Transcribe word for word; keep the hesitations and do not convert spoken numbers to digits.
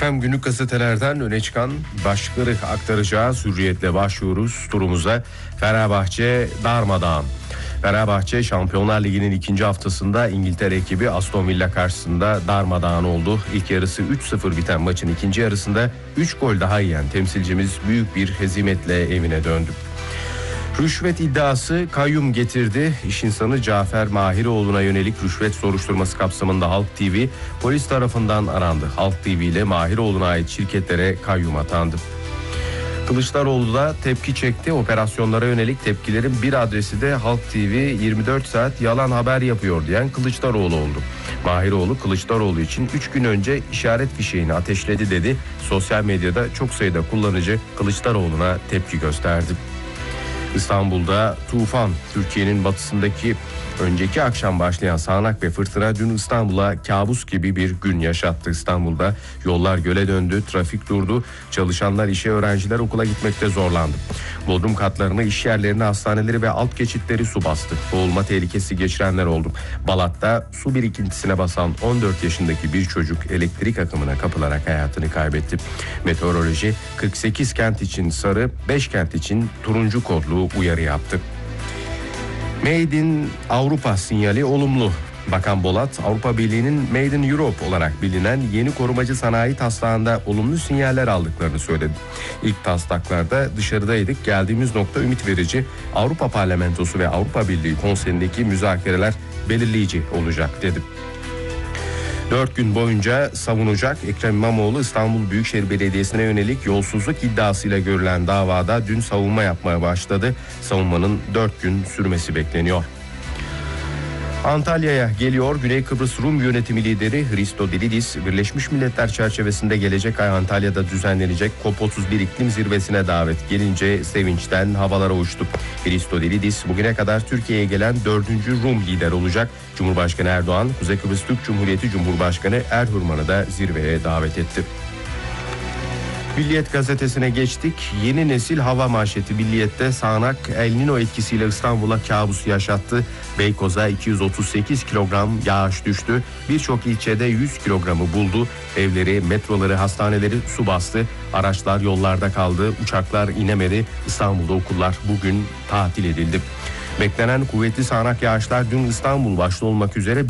Efendim günlük gazetelerden öne çıkan başlıkları aktaracağız. Hürriyetle başlıyoruz turumuza. Fenerbahçe darmadağın. Fenerbahçe Şampiyonlar Ligi'nin ikinci haftasında İngiltere ekibi Aston Villa karşısında darmadağın oldu. İlk yarısı üç sıfır biten maçın ikinci yarısında üç gol daha yiyen temsilcimiz büyük bir hezimetle evine döndü. Rüşvet iddiası kayyum getirdi. İş insanı Cafer Mahiroğlu'na yönelik rüşvet soruşturması kapsamında Halk T V polis tarafından arandı. Halk T V ile Mahiroğlu'na ait şirketlere kayyum atandı. Kılıçdaroğlu da tepki çekti. Operasyonlara yönelik tepkilerin bir adresi de Halk T V yirmi dört saat yalan haber yapıyor diyen Kılıçdaroğlu oldu. Mahiroğlu Kılıçdaroğlu için üç gün önce işaret fişeğini ateşledi dedi. Sosyal medyada çok sayıda kullanıcı Kılıçdaroğlu'na tepki gösterdi. İstanbul'da tufan, Türkiye'nin batısındaki önceki akşam başlayan sağanak ve fırtına dün İstanbul'a kabus gibi bir gün yaşattı. İstanbul'da yollar göle döndü, trafik durdu, çalışanlar işe, öğrenciler okula gitmekte zorlandı. Bodrum katlarını, iş yerlerini, hastaneleri ve alt geçitleri su bastı. Boğulma tehlikesi geçirenler oldu. Balat'ta su birikintisine basan on dört yaşındaki bir çocuk elektrik akımına kapılarak hayatını kaybetti. Meteoroloji kırk sekiz kent için sarı, beş kent için turuncu kodlu uyarı yaptı. Made in Avrupa sinyali olumlu. Bakan Bolat, Avrupa Birliği'nin Made in Europe olarak bilinen yeni korumacı sanayi taslağında olumlu sinyaller aldıklarını söyledi. İlk taslaklarda dışarıdaydık, geldiğimiz nokta ümit verici. Avrupa Parlamentosu ve Avrupa Birliği Konseyi'ndeki müzakereler belirleyici olacak dedi. Dört gün boyunca savunacak Ekrem İmamoğlu İstanbul Büyükşehir Belediyesi'ne yönelik yolsuzluk iddiasıyla görülen davada dün savunma yapmaya başladı. Savunmanın dört gün sürmesi bekleniyor. Antalya'ya geliyor. Güney Kıbrıs Rum Yönetimi lideri Hristo Dilidis, Birleşmiş Milletler çerçevesinde gelecek ay Antalya'da düzenlenecek COP otuz bir iklim zirvesine davet gelince sevinçten havalara uçtu. Hristo Dilidis bugüne kadar Türkiye'ye gelen dördüncü Rum lider olacak. Cumhurbaşkanı Erdoğan, Kuzey Kıbrıs Türk Cumhuriyeti Cumhurbaşkanı Erhurman'ı da zirveye davet etti. Milliyet gazetesine geçtik. Yeni nesil hava manşeti Milliyet'te sağanak El Nino etkisiyle İstanbul'a kabus yaşattı. Beykoz'a iki yüz otuz sekiz kilogram yağış düştü. Birçok ilçede yüz kilogramı buldu. Evleri, metroları, hastaneleri su bastı. Araçlar yollarda kaldı. Uçaklar inemedi. İstanbul'da okullar bugün tatil edildi. Beklenen kuvvetli sağanak yağışlar dün İstanbul başta olmak üzere